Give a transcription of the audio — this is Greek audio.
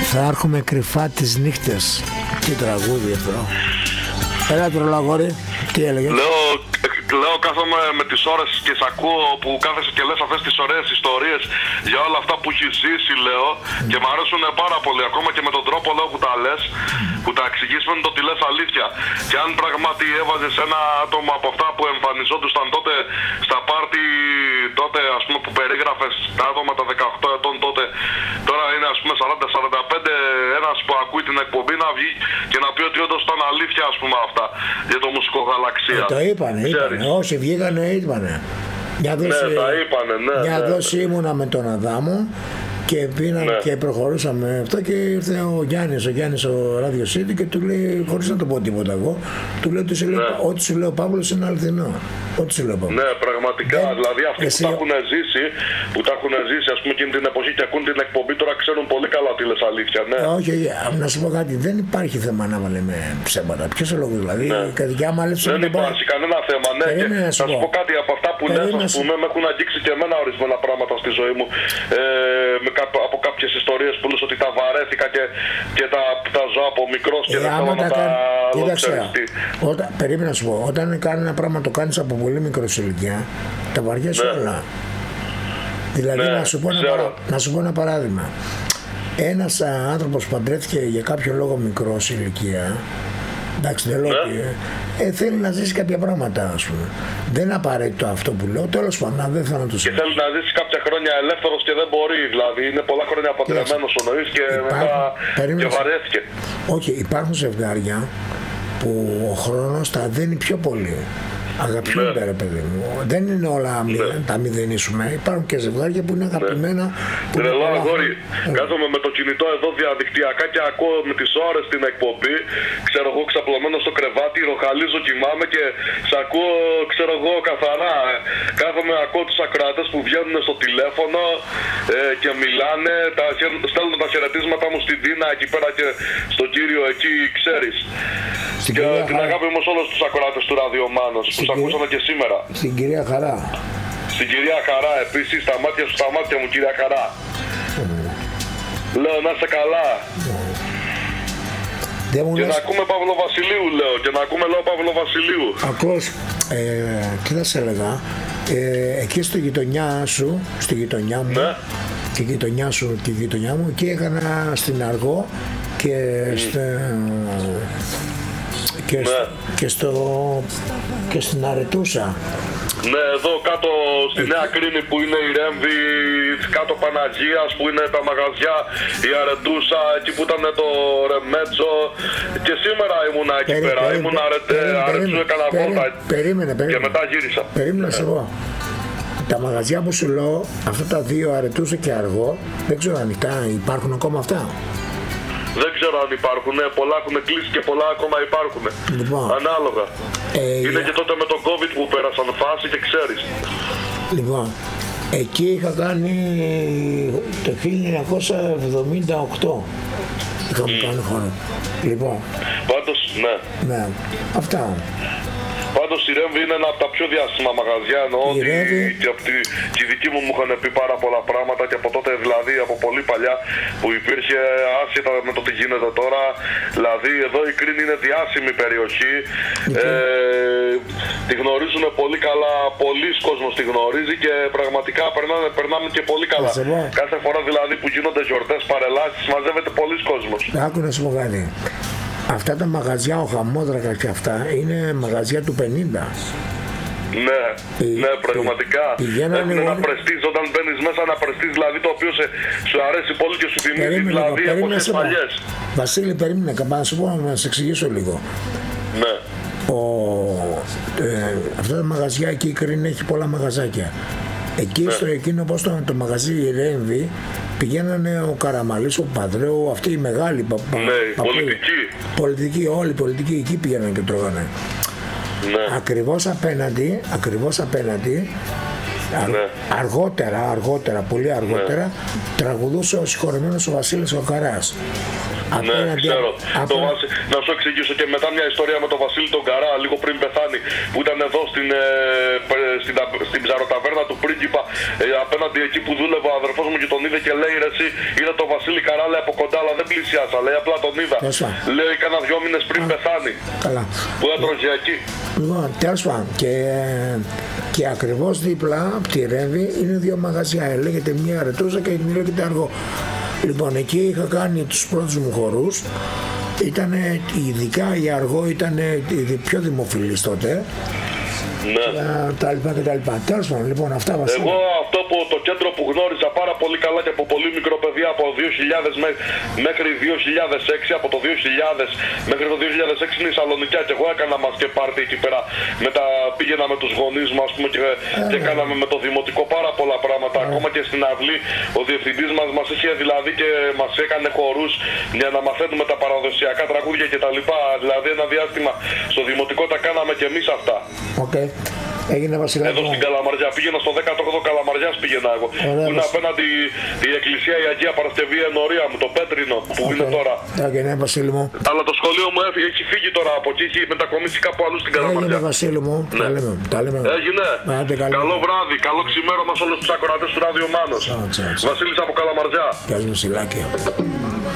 Θα έρχομαι κρυφά τις νύχτες. Τι τραγούδι αυτό. Έλα τρολαγόρι, τι έλεγες? Λέω κάθομαι με τις ώρες και σ' ακούω που κάθεσαι και λες αυτές τις ωραίες ιστορίες για όλα αυτά που έχει ζήσει, λέω, και μου αρέσουν πάρα πολύ, ακόμα και με τον τρόπο, λέω, που τα λες, που τα εξηγείς με το ότι λες αλήθεια. Και αν πράγματι έβαζες ένα άτομο από αυτά που εμφανιζόντουσαν τότε στα πάρτι, τότε ας πούμε που περίγραφες τα άτομα τα 18 ετών τότε, τώρα είναι ας πούμε 40-45, ένας που ακούει την εκπομπή να βγει και να πει ότι όντως ήταν αλήθεια, ας πούμε, αυτά για το μουσικό Γαλαξία. Το είπανε. Όσοι βγήκανε είπανε. Μια δόση ήμουνα με τον Αδάμο και πίναμε και προχωρούσαμε αυτό και ήρθε ο Γιάννης ο Radio City και του λέει, χωρίς να το πω τίποτα εγώ, του λέει ότι σου λέει ο Παύλος είναι αληθινό. Ό,τι σου λέω. Ναι, πραγματικά. Δηλαδή αυτοί που τα έχουν ζήσει, ας πούμε, εκείνη την εποχή και ακούν την εκπομπή, τώρα ξέρουν πολύ καλά τι λες αλήθεια. Ναι. Όχι, να σου πω κάτι, δεν υπάρχει θέμα να λέμε ψέματα. Ποιος ο λόγος, δηλαδή, καδικιά μάλιστα. Δεν υπάρχει κανένα θέμα, ναι. Να σου πω κάτι από αυτά που λες, ας πούμε, με έχουν αγγίξει και εμένα ορισμένα πράγματα στη ζωή μου. Από κάποιες ιστορίες που λες ότι τα βαρέθηκα και τα ζω από μικρός και δεν θέλω να τα δω. Περίμενα να σου πω, όταν κάνει ένα πράγμα το κάνεις από πολύ μικρός ηλικία, τα βαριέσαι όλα. Δηλαδή να σου πω ένα παράδειγμα. Ένας άνθρωπος που παντρεύτηκε για κάποιο λόγο μικρός ηλικία, εντάξει, δεν λέω ότι θέλει να ζήσει κάποια πράγματα, ας πούμε. Δεν είναι απαραίτητο αυτό που λέω, τέλος πάντων, δεν θέλω να το σημαίνει. Και θέλει να ζήσει κάποια χρόνια ελεύθερος και δεν μπορεί, δηλαδή είναι πολλά χρόνια παντρεμένος ο νοής και μετά και βαρέθηκε. Όχι, υπάρχουν ζευγάρια που ο χρόνος τα δένει πιο πολύ. Αγαπιούνται, ρε παιδί μου. Δεν είναι όλα τα μηδενίσουμε. Υπάρχουν και ζευγάρια που είναι αγαπημένα. Τρελό αγόρι. Κάθομαι με το κινητό εδώ διαδικτυακά και ακούω με τις ώρες την εκπομπή. Ξέρω εγώ, ξαπλωμένο στο κρεβάτι, ροχαλίζω, κοιμάμαι και σ' ακούω, ξέρω εγώ, καθαρά. Κάθομαι, ακούω τους ακροατές που βγαίνουν στο τηλέφωνο και μιλάνε. Στέλνουν τα χαιρετίσματα μου στην Τίνα εκεί πέρα και στον κύριο εκεί, ξέρεις. Και την αγάπη μου σε όλους τους ακροατές του Ραδιομάνος που σ' ακούσαμε και σήμερα. Στην κυρία Χαρά. Στην κυρία Χαρά επίσης, στα μάτια σου, στα μάτια μου, κυρία Χαρά. Λέω να είσαι καλά. Και να ακούμε Παύλο Βασιλείου, λέω. Και να ακούμε, λέω, Παύλο Βασιλείου. Ακούς, τι θα σε έλεγα, εκεί στη γειτονιά σου, στη γειτονιά μου, τη γειτονιά σου, τη γειτονιά μου, εκεί έκανα στην Αργό και και στην Αρετούσα. Ναι, εδώ κάτω στη Νέα Κρίνη που είναι η Ρέμβη, κάτω Παναγίας που είναι τα μαγαζιά, η Αρετούσα, εκεί που ήταν το Ρεμέτσο. Και σήμερα ήμουνα εκεί πέρα, ήμουνα Αρετούσα, έκανα βόλτα και μετά γύρισα. Περίμενα σε εγώ. Τα μαγαζιά που σου λέω, αυτά τα δύο, Αρετούσα και Αργό, δεν ξέρω αν υπάρχουν ακόμα αυτά. Δεν ξέρω αν υπάρχουν, πολλά έχουν κλείσει και πολλά ακόμα υπάρχουν. Λοιπόν, ανάλογα. Είναι και τότε με τον COVID που πέρασαν φάση και ξέρεις. Λοιπόν, εκεί είχα κάνει το 1978. Είχαμε κάνει χώρο. Λοιπόν. Πάντως, ναι. Αυτά. Πάντως η Ρέμβη είναι ένα από τα πιο διάσημα μαγαζιά, εννοώ ότι και οι δικοί μου είχαν πει πάρα πολλά πράγματα και από τότε, δηλαδή από πολύ παλιά που υπήρχε, άσχετα με το τι γίνεται τώρα, δηλαδή εδώ η Κρίνη είναι διάσημη περιοχή, τη γνωρίζουν πολύ καλά, πολλοί κόσμος τη γνωρίζει και πραγματικά περνάμε και πολύ καλά. Κάθε φορά δηλαδή που γίνονται γιορτές, παρελάσεις, μαζεύεται πολλοί κόσμος. Άκου να σου πω κάτι. Αυτά τα μαγαζιά, ο Χαμόδρακα και αυτά, είναι μαγαζιά του 50. Ναι, πραγματικά. Έχουν ένα πρεστίζ, όταν μπαίνεις μέσα ένα πρεστίζ, δηλαδή το οποίο σου αρέσει πολύ και σου θυμίζει δηλαδή εποχές παλιές. Βασίλη, περίμενε, να σου πω, να σε εξηγήσω λίγο. Ναι. Αυτά τα μαγαζιά εκεί, η Κρίνη έχει πολλά μαγαζάκια. Εκεί στο εκείνο, όπως το μαγαζί η Ρέμβη, πηγαίνανε ο Καραμαλής, ο Παδρέου, αυτοί οι μεγάλοι πολιτικοί, όλοι οι πολιτικοί εκεί πηγαίνανε και τρώγανε. Ναι. Ακριβώς απέναντι, αργότερα, πολύ αργότερα, τραγουδούσε ο συγχωρεμένος ο Βασίλης ο Καράς. Ναι, ξέρω. Να σου εξηγήσω και μετά μια ιστορία με τον Βασίλη τον Καρά, λίγο πριν πεθάνει, που ήταν εδώ στην ψαροταβέρνα του Πρίγκιπα, απέναντι εκεί που δούλευε ο αδερφός μου και τον είδε και λέει, ρε εσύ, είδα τον Βασίλη Βασίλη Καράλα από κοντά, αλλά δεν πλησιάσα. Λέει απλά τον είδα. Λέει κάνα 2 μήνες πριν πεθάνει. Καλά. Που έτρωγε εκεί. Λοιπόν, τέλος πάντων. Και ακριβώς δίπλα από τη Ρέβη είναι 2 μαγαζιά. Λέγεται μία Ρετούζα και την λέγεται Αργό. Λοιπόν, εκεί είχα κάνει τους πρώτους μου χορούς. Ήτανε, ειδικά η Αργό ήταν πιο δημοφιλής τότε. Ναι. Τα λοιπά και τα λοιπά. Τέλος πάντων, λοιπόν, αυτά βασικά. Εγώ αυτό που το κέντρο που γνώριζα πάρα πολύ καλά και από πολύ μικρό παιδί, από 2000 μέχρι 2006, από το 2000 μέχρι το 2006 είναι η Σαλονικιά και εγώ έκανα μας και πάρτι εκεί πέρα. Πήγαινα με τους γονείς μου, ας πούμε, και κάναμε με το δημοτικό πάρα πολλά πράγματα. Ακόμα και στην αυλή ο διευθυντής μας είχε δηλαδή και μας έκανε χορούς για να μαθαίνουμε τα παραδοσιακά τραγούδια κτλ. Δηλαδή ένα διάστημα στο δημοτικό τα κάναμε και εμείς αυτά. Okay. Έγινε Βασιλάκη. Εδώ στην Καλαμαριά, πήγαινα στο 18ο Καλαμαριάς πήγαινα εγώ. Που είναι απέναντι η εκκλησία η Αγία Παρασκευή Ενωρία μου, το Πέτρινο που είναι τώρα. Έγινε Βασίλη μου. Αλλά το σχολείο μου έχει φύγει τώρα από εκεί, έχει μετακομίσει κάπου αλλού στην Καλαμαριά. Έγινε Βασίλη μου. Ναι. Τα λέμε. Έγινε. Καλό βράδυ, καλό ξημέρωμα σε όλους τους ακροατές του Ράδιο Μάνος. Βασίλης από Καλαμαριά. Γεια σου Βασιλάκη.